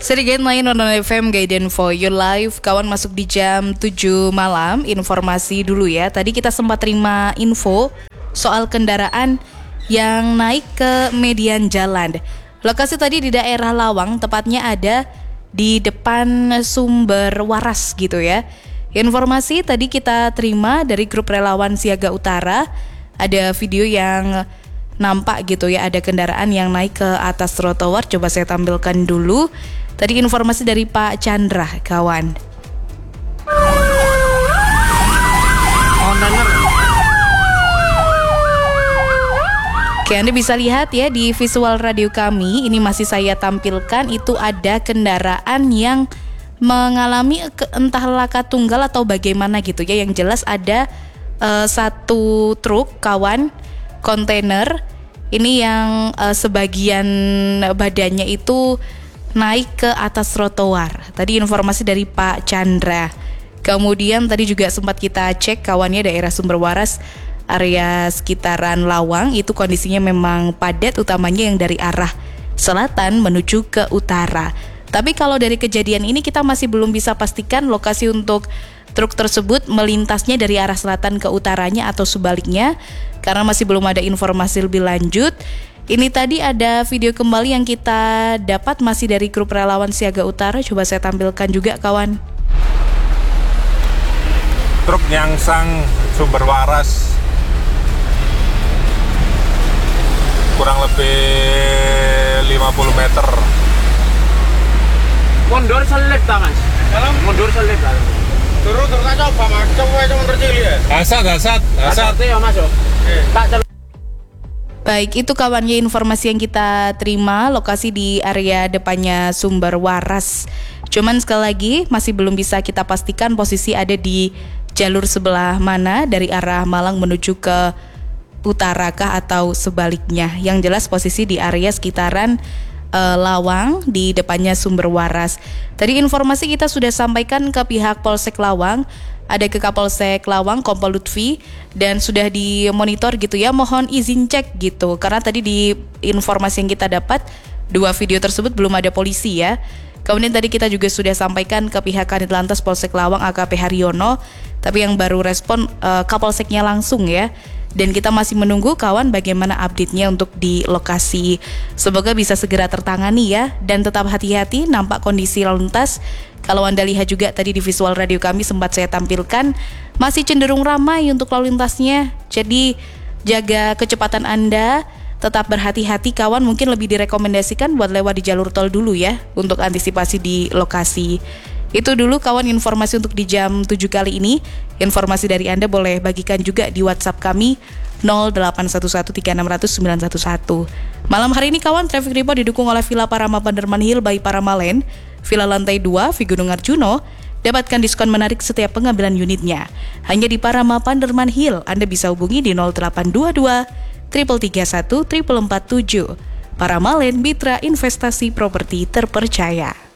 Sedikit main on FM Guidance for Your Life. Kawan masuk di jam 7 malam. Informasi dulu ya. Tadi kita sempat terima info soal kendaraan yang naik ke median jalan. Lokasi tadi di daerah Lawang, tepatnya ada di depan Sumber Waras gitu ya. Informasi tadi kita terima dari grup relawan Siaga Utara. Ada video yang nampak gitu ya, ada kendaraan yang naik ke atas trotoar. Coba saya tampilkan dulu. Tadi informasi dari Pak Chandra, kawan. Oke, Anda bisa lihat ya di visual radio kami. Ini masih saya tampilkan. Itu ada kendaraan yang mengalami entah laka tunggal atau bagaimana gitu ya. Yang jelas ada satu truk, kawan, kontainer. Ini yang sebagian badannya itu naik ke atas trotoar. Tadi informasi dari Pak Chandra. Kemudian tadi juga sempat kita cek, kawannya, daerah Sumber Waras, area sekitaran Lawang itu kondisinya memang padat, utamanya yang dari arah selatan menuju ke utara. Tapi kalau dari kejadian ini kita masih belum bisa pastikan lokasi untuk truk tersebut melintasnya dari arah selatan ke utaranya atau sebaliknya, karena masih belum ada informasi lebih lanjut. Ini tadi ada video kembali yang kita dapat masih dari grup relawan Siaga Utara. Coba saya tampilkan juga, kawan. Truk nyangsang Sumber Waras kurang lebih 50 meter. Mundur selip ta, Mas? Mundur selip ta. Turun aja coba Mas, coba mundur cilik ya. Asat ya Mas yo. Baik, itu kawannya informasi yang kita terima, lokasi di area depannya Sumber Waras. Cuman sekali lagi masih belum bisa kita pastikan posisi ada di jalur sebelah mana, dari arah Malang menuju ke utara kah atau sebaliknya. Yang jelas posisi di area sekitaran Lawang, di depannya Sumber Waras. Tadi informasi kita sudah sampaikan ke pihak Polsek Lawang. Ada ke Kapolsek Lawang, Kompol Lutfi, dan sudah dimonitor gitu ya. Mohon izin cek gitu, karena tadi di informasi yang kita dapat, 2 video tersebut belum ada polisi ya. Kemudian tadi kita juga sudah sampaikan ke pihak Kanit Lantas Polsek Lawang AKP Haryono, tapi yang baru respon Kapolseknya langsung ya. Dan kita masih menunggu, kawan, bagaimana update-nya untuk di lokasi. Semoga bisa segera tertangani ya. Dan tetap hati-hati, nampak kondisi lalu lintas, kalau Anda lihat juga tadi di visual radio kami sempat saya tampilkan, masih cenderung ramai untuk lalu lintasnya. Jadi jaga kecepatan Anda, tetap berhati-hati, kawan. Mungkin lebih direkomendasikan buat lewat di jalur tol dulu ya, untuk antisipasi di lokasi. Itu dulu, kawan, informasi untuk di jam 7 kali ini. Informasi dari Anda boleh bagikan juga di WhatsApp kami 08113600 911. Malam hari ini, kawan, Traffic Report didukung oleh Villa Parama Panderman Hill by Paramalen, Villa Lantai 2 Vigunung Arjuno. Dapatkan diskon menarik setiap pengambilan unitnya hanya di Parama Panderman Hill. Anda bisa hubungi di 0822 331 4447. Paramalen, mitra investasi properti terpercaya.